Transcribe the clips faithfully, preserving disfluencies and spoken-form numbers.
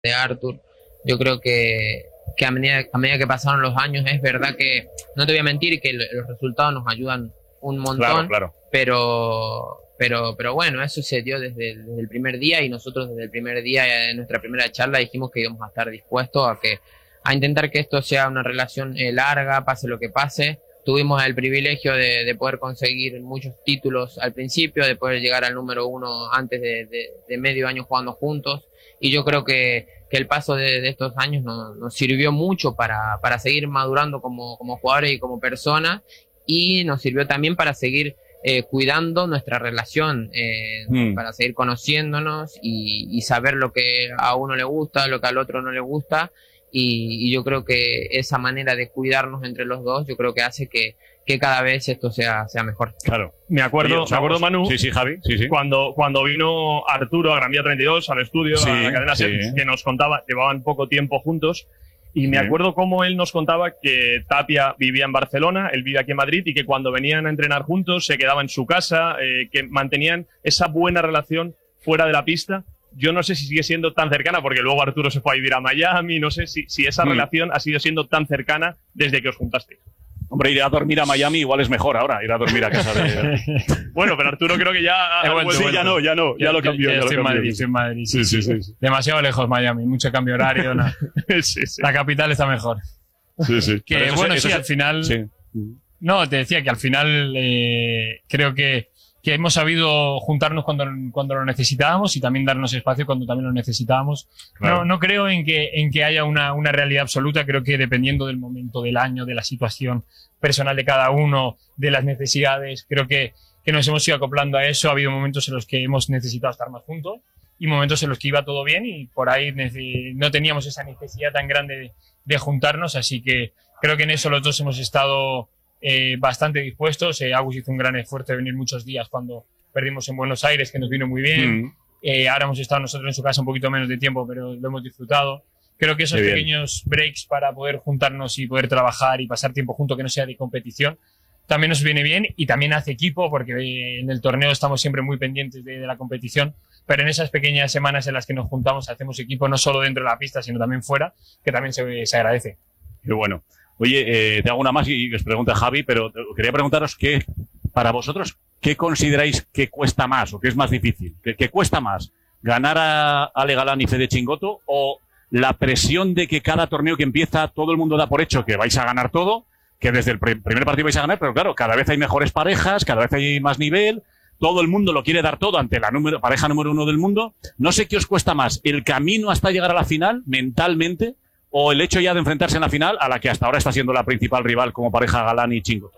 de Arthur. Yo creo que, que a, medida, a medida que pasaron los años, es verdad que, no te voy a mentir, que los resultados nos ayudan un montón, claro, claro. pero pero pero bueno, eso se dio desde, desde el primer día, y nosotros desde el primer día, en nuestra primera charla, dijimos que íbamos a estar dispuestos a que a intentar que esto sea una relación eh, larga, pase lo que pase. Tuvimos el privilegio de, de poder conseguir muchos títulos al principio, de poder llegar al número uno antes de, de, de medio año jugando juntos, y yo creo que, que el paso de, de estos años nos, nos sirvió mucho para, para seguir madurando como, como jugadores y como personas, y nos sirvió también para seguir eh, cuidando nuestra relación, eh, mm. para seguir conociéndonos y, y saber lo que a uno le gusta, lo que al otro no le gusta. Y, y yo creo que esa manera de cuidarnos entre los dos, yo creo que hace que, que cada vez esto sea, sea mejor. Claro. Me acuerdo, Oye, me acuerdo, Manu, sí, sí, Javi, sí, sí. Cuando, cuando vino Arturo a Gran Vía treinta y dos, al estudio, sí, a la cadena sí. SER, que nos contaba, llevaban poco tiempo juntos, y me sí. acuerdo cómo él nos contaba que Tapia vivía en Barcelona, él vive aquí en Madrid, y que cuando venían a entrenar juntos se quedaba en su casa, eh, que mantenían esa buena relación fuera de la pista. Yo no sé si sigue siendo tan cercana, porque luego Arturo se fue a vivir a Miami, no sé si, si esa mm. relación ha sido siendo tan cercana desde que os juntasteis. Hombre, ir a dormir a Miami igual es mejor ahora, ir a dormir a casa de... Bueno, pero Arturo creo que ya... He vuelto, sí, he ya no, ya no, ya, ya lo cambió. Ya, ya ya estoy lo en cambió. Madrid, estoy en Madrid. Sí, sí, sí, sí. Demasiado lejos Miami, mucho cambio horario. No. sí, sí. La capital está mejor. Sí, sí. Que eso bueno, eso sí, eso al final... Sí. No, te decía que al final eh, creo que, que hemos sabido juntarnos cuando, cuando lo necesitábamos, y también darnos espacio cuando también lo necesitábamos. Claro. No, no creo en que, en que haya una, una realidad absoluta. Creo que dependiendo del momento del año, de la situación personal de cada uno, de las necesidades, creo que, que nos hemos ido acoplando a eso. Ha habido momentos en los que hemos necesitado estar más juntos y momentos en los que iba todo bien, y por ahí no teníamos esa necesidad tan grande de, de juntarnos. Así que creo que en eso los dos hemos estado Eh, bastante dispuestos. Eh, Agus hizo un gran esfuerzo de venir muchos días cuando perdimos en Buenos Aires, que nos vino muy bien. Mm. Eh, ahora hemos estado nosotros en su casa un poquito menos de tiempo, pero lo hemos disfrutado. Creo que esos Qué pequeños bien. breaks para poder juntarnos y poder trabajar y pasar tiempo junto, que no sea de competición, también nos viene bien, y también hace equipo, porque eh, en el torneo estamos siempre muy pendientes de, de la competición, pero en esas pequeñas semanas en las que nos juntamos hacemos equipo, no solo dentro de la pista, sino también fuera, que también se, se agradece. Qué bueno. Oye, eh, te hago una más y os pregunta Javi, pero quería preguntaros qué, para vosotros, ¿qué consideráis que cuesta más o qué es más difícil? ¿Qué, qué cuesta más? ¿Ganar a Ale Galán y Fede Chingoto, o la presión de que cada torneo que empieza todo el mundo da por hecho que vais a ganar todo, que desde el pr- primer partido vais a ganar, pero claro, cada vez hay mejores parejas, cada vez hay más nivel, todo el mundo lo quiere dar todo ante la número, pareja número uno del mundo? No sé qué os cuesta más, el camino hasta llegar a la final, mentalmente, o el hecho ya de enfrentarse en la final a la que hasta ahora está siendo la principal rival como pareja Galán y Chingoto.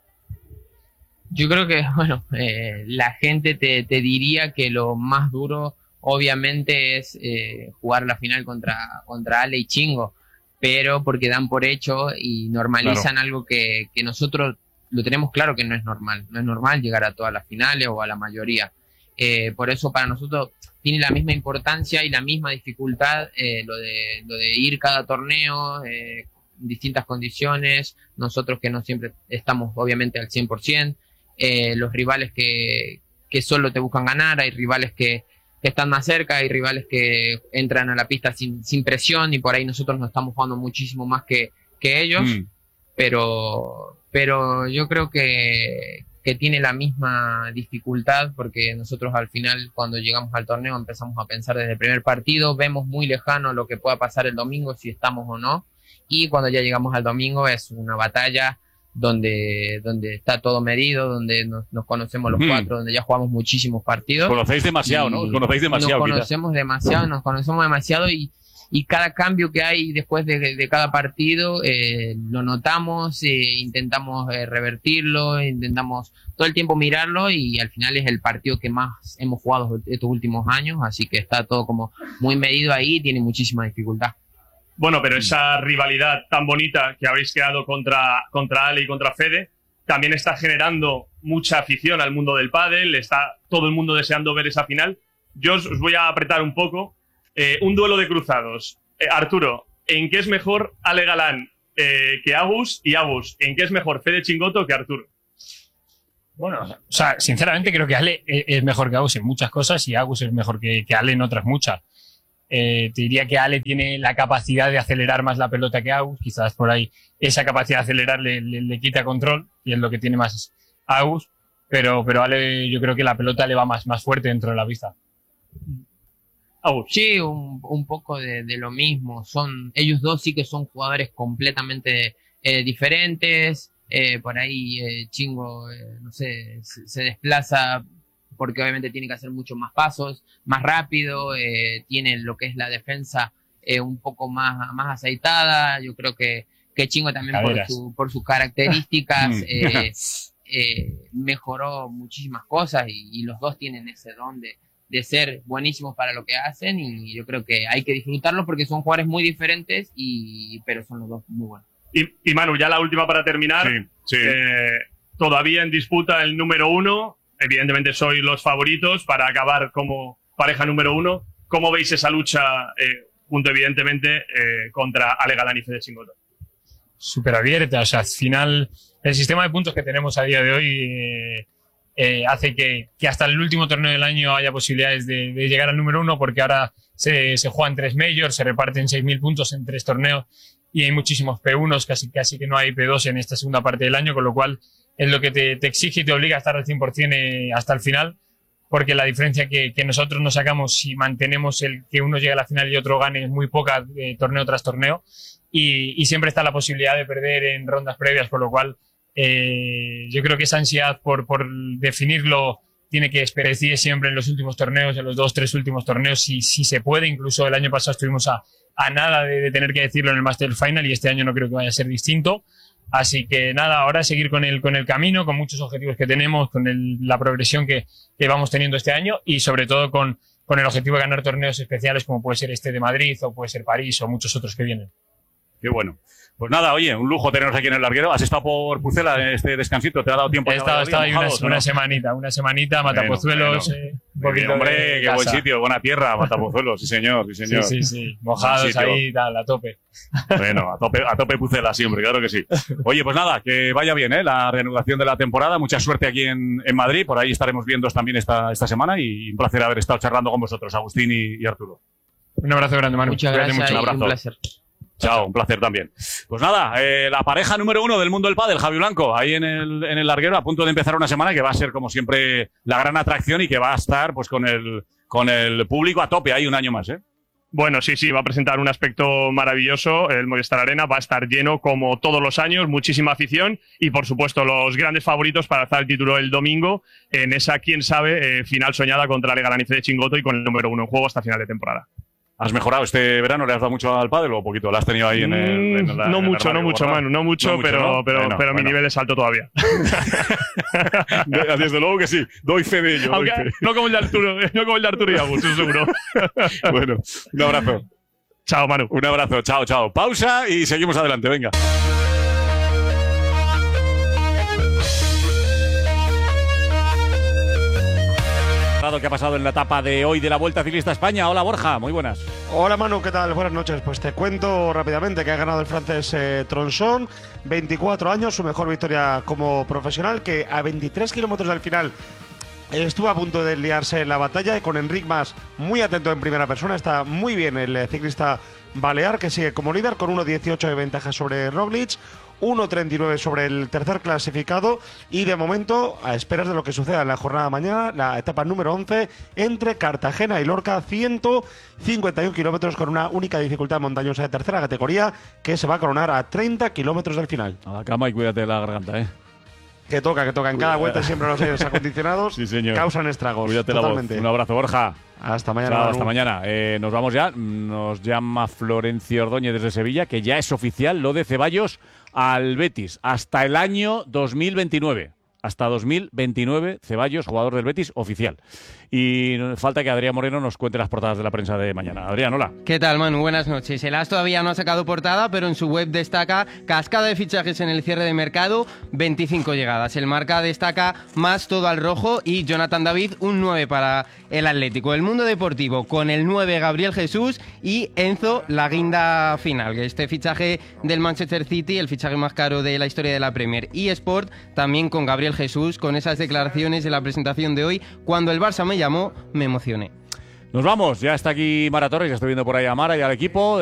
Yo creo que, bueno, eh, la gente te, te diría que lo más duro obviamente es eh, jugar la final contra, contra Ale y Chingo, pero porque dan por hecho y normalizan claro. algo que, que nosotros lo tenemos claro que no es normal. No es normal llegar a todas las finales o a la mayoría. Eh, por eso para nosotros tiene la misma importancia y la misma dificultad eh, lo de lo de ir cada torneo eh, en distintas condiciones, nosotros que no siempre estamos obviamente al cien por ciento, eh, los rivales que, que solo te buscan ganar, hay rivales que, que están más cerca, hay rivales que entran a la pista sin, sin presión, y por ahí nosotros nos estamos jugando muchísimo más que, que ellos, mm. pero, pero yo creo que que tiene la misma dificultad, porque nosotros al final, cuando llegamos al torneo, empezamos a pensar desde el primer partido, vemos muy lejano lo que pueda pasar el domingo, si estamos o no, y cuando ya llegamos al domingo es una batalla donde, donde está todo medido, donde nos, nos conocemos los mm. cuatro, donde ya jugamos muchísimos partidos. Conocéis demasiado, ¿no? Os conocéis demasiado. Nos conocemos quizás. demasiado, nos conocemos demasiado, y Y cada cambio que hay después de, de cada partido eh, lo notamos, eh, intentamos eh, revertirlo, intentamos todo el tiempo mirarlo, y al final es el partido que más hemos jugado estos últimos años, así que está todo como muy medido ahí y tiene muchísima dificultad. Bueno, pero esa rivalidad tan bonita que habéis creado contra, contra Ale y contra Fede también está generando mucha afición al mundo del pádel, está todo el mundo deseando ver esa final. Yo os, os voy a apretar un poco. Eh, un duelo de cruzados. Eh, Arturo, ¿en qué es mejor Ale Galán eh, que Agus? Y Agus, ¿en qué es mejor Fede Chingoto que Arturo? Bueno, o sea, sinceramente creo que Ale es mejor que Agus en muchas cosas, y Agus es mejor que, que Ale en otras muchas. Eh, te diría que Ale tiene la capacidad de acelerar más la pelota que Agus, quizás por ahí esa capacidad de acelerar le, le, le quita control y es lo que tiene más Agus, pero, pero Ale yo creo que la pelota le va más, más fuerte dentro de la pista. Agus. Sí, un, un poco de, de lo mismo. Son, ellos dos sí que son jugadores completamente eh, diferentes. Eh, por ahí eh, Chingo, eh, no sé, se, se desplaza porque obviamente tiene que hacer muchos más pasos, más rápido, eh, tiene lo que es la defensa eh, un poco más, más aceitada. Yo creo que, que Chingo también por, su, por sus características eh, eh, mejoró muchísimas cosas y, y los dos tienen ese don de, de ser buenísimos para lo que hacen y yo creo que hay que disfrutarlos porque son jugadores muy diferentes, y pero son los dos muy buenos. Y, y Manu, ya la última para terminar. Sí, sí. Eh, todavía en disputa el número uno. Evidentemente sois los favoritos para acabar como pareja número uno. ¿Cómo veis esa lucha, eh, junto evidentemente, eh, contra Ale Galán y Fede Chingoto? Súper abierta. O sea, al final, el sistema de puntos que tenemos a día de hoy eh, eh, hace que, que hasta el último torneo del año haya posibilidades de, de llegar al número uno, porque ahora se, se juegan tres majors, se reparten seis mil puntos en tres torneos y hay muchísimos P unos, casi, casi que no hay P dos en esta segunda parte del año, con lo cual es lo que te, te exige y te obliga a estar al cien por cien eh, hasta el final, porque la diferencia que, que nosotros nos sacamos si mantenemos el que uno llegue a la final y otro gane es muy poca, eh, torneo tras torneo, y, y siempre está la posibilidad de perder en rondas previas, con lo cual eh, yo creo que esa ansiedad por, por definirlo tiene que experienciar siempre en los últimos torneos, en los dos, tres últimos torneos, si, si se puede. Incluso el año pasado estuvimos a, a nada de, de tener que decirlo en el Master Final y este año no creo que vaya a ser distinto. Así que nada, ahora seguir con el, con el camino, con muchos objetivos que tenemos, con el, la progresión que, que vamos teniendo este año y sobre todo con, con el objetivo de ganar torneos especiales como puede ser este de Madrid o puede ser París o muchos otros que vienen. Qué bueno. Pues nada, oye, un lujo tenernos aquí en el larguero. ¿Has estado por Pucela en este descansito? ¿Te ha dado tiempo? He estado, estado ahí una, ¿no? una semanita, una semanita, Matapozuelos. Bueno, bueno. Eh, un poquito Bien, hombre, de qué casa. buen sitio, buena tierra, Matapozuelos, sí señor, sí señor. Sí, sí, sí, mojados ahí, tal, a tope. Bueno, a tope, a tope Pucela siempre, claro que sí. Oye, pues nada, que vaya bien, ¿eh? La reanudación de la temporada. Mucha suerte aquí en, en Madrid, por ahí estaremos viendo también esta, esta semana y un placer haber estado charlando con vosotros, Agustín y, y Arturo. Un abrazo grande, Manu. Muchas Cuídate gracias, mucho. Un abrazo. un placer. Chao, un placer también. Pues nada, eh, la pareja número uno del mundo del pádel, Javi Blanco, ahí en el, en el larguero, a punto de empezar una semana que va a ser, como siempre, la gran atracción y que va a estar pues con el, con el público a tope ahí un año más, ¿eh? Bueno, sí, sí, va a presentar un aspecto maravilloso. El Movistar Arena va a estar lleno como todos los años, muchísima afición y, por supuesto, los grandes favoritos para alzar el título el domingo en esa, quién sabe, eh, final soñada contra Ale Galán y Fede Chingoto y con el número uno en juego hasta final de temporada. ¿Has mejorado este verano? ¿Le has dado mucho al pádel o poquito? ¿La has tenido ahí en el, en la, no, en mucho, el no mucho, guardado? Manu, no mucho, no mucho, pero, ¿no? pero, bueno, pero bueno. mi nivel es alto todavía. Desde luego que sí, doy fe de ello. Aunque, doy fe. no como el de Arturo, no como el de Arturo y Agus, eso seguro. Bueno, un abrazo. Chao, Manu. Un abrazo, chao, chao. Pausa y seguimos adelante, venga. ¿Qué ha pasado en la etapa de hoy de la Vuelta Ciclista a España? Hola Borja, muy buenas. Hola Manu, ¿qué tal? Buenas noches. Pues te cuento rápidamente que ha ganado el francés eh, Tronson, veinticuatro años, su mejor victoria como profesional, que a veintitrés kilómetros del final estuvo a punto de liarse en la batalla y con Enric Mas muy atento en primera persona. Está muy bien el eh, ciclista balear, que sigue como líder con uno dieciocho de ventaja sobre Roglic, uno treinta y nueve sobre el tercer clasificado y de momento a esperas de lo que suceda en la jornada de mañana, la etapa número once entre Cartagena y Lorca, ciento cincuenta y uno kilómetros con una única dificultad montañosa de tercera categoría que se va a coronar a treinta kilómetros del final. A la cama y cuídate de la garganta, ¿eh? Que toca, que toca. En cada vuelta siempre los aires acondicionados Sí, señor. causan estragos. Cuídate totalmente. la voz. Un abrazo, Borja. Hasta mañana. Chao, Manu. hasta mañana. Eh, nos vamos ya. Nos llama Florencio Ordóñez desde Sevilla, que ya es oficial lo de Ceballos al Betis hasta el año dos mil veintinueve. Hasta dos mil veintinueve, Ceballos, jugador del Betis, oficial. Y falta que Adrián Moreno nos cuente las portadas de la prensa de mañana. Adrián, hola. ¿Qué tal, Manu? Buenas noches. El As todavía no ha sacado portada, pero en su web destaca cascada de fichajes en el cierre de mercado, veinticinco llegadas. El Marca destaca más todo al rojo y Jonathan David, un nueve para el Atlético. El Mundo Deportivo con el nueve Gabriel Jesús y Enzo, la guinda final. Este fichaje del Manchester City, el fichaje más caro de la historia de la Premier. Y Sport también con Gabriel Jesús, con esas declaraciones en la presentación de hoy. Cuando el Barça me llamó, me emocioné. Nos vamos, ya está aquí Mara Torres, ya estoy viendo por ahí a Mara y al equipo.